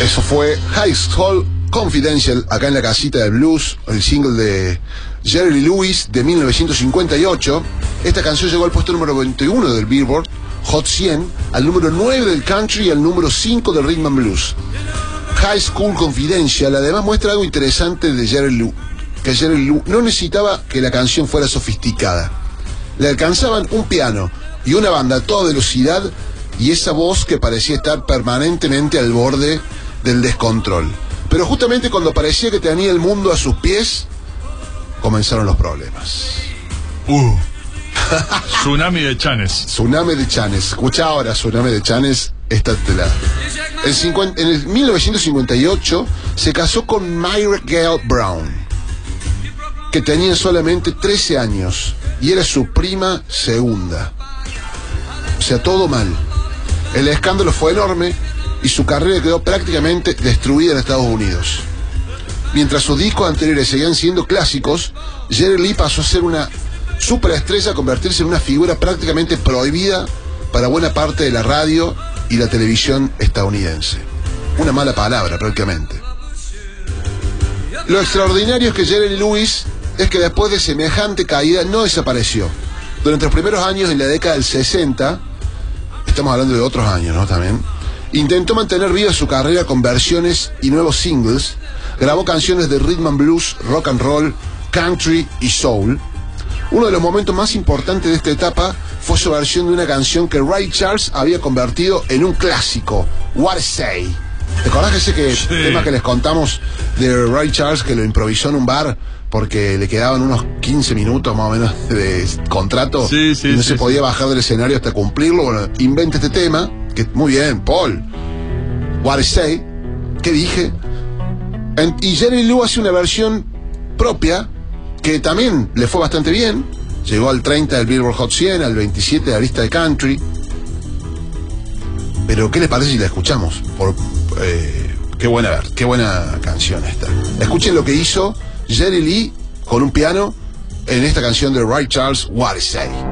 Eso fue High School Confidential, acá en la casita del blues, el single de Jerry Lee Lewis de 1958. Esta canción llegó al puesto número 21 del Billboard Hot 100, al número 9 del country y al número 5 del rhythm and blues. High School Confidential además muestra algo interesante de Jerry Lee, que Jerry Lee no necesitaba que la canción fuera sofisticada. Le alcanzaban un piano y una banda a toda velocidad y esa voz que parecía estar permanentemente al borde del descontrol. Pero justamente cuando parecía que tenía el mundo a sus pies, comenzaron los problemas. Tsunami de Chanes. Tsunami de Chanes. Escucha ahora, Tsunami de Chanes, esta tela. En el 1958 se casó con Myra Gale Brown, que tenía solamente 13 años y era su prima segunda. O sea, todo mal. El escándalo fue enorme y su carrera quedó prácticamente destruida en Estados Unidos. Mientras sus discos anteriores seguían siendo clásicos, Jerry Lee pasó a ser una superestrella, a convertirse en una figura prácticamente prohibida para buena parte de la radio y la televisión estadounidense. Una mala palabra, prácticamente. Lo extraordinario es que Jerry Lee Lewis es que después de semejante caída no desapareció. Durante los primeros años, en la década del 60, estamos hablando de otros años, ¿no? También intentó mantener viva su carrera con versiones y nuevos singles. Grabó canciones de rhythm and blues, rock and roll, country y soul. Uno de los momentos más importantes de esta etapa fue su versión de una canción que Ray Charles había convertido en un clásico, What I Say. ¿Te acordás ese tema que les contamos de Ray Charles, que lo improvisó en un bar porque le quedaban unos 15 minutos más o menos de contrato y no se podía bajar del escenario hasta cumplirlo? Bueno, inventa este tema, que muy bien, Paul. What I Say, ¿qué dije? Y Jerry Lee hace una versión propia que también le fue bastante bien. Llegó al 30 del Billboard Hot 100, al 27 de la lista de country. Pero ¿qué les parece si la escuchamos? Qué buena canción esta. Escuchen lo que hizo Jerry Lee con un piano en esta canción de Ray Charles, What I Say.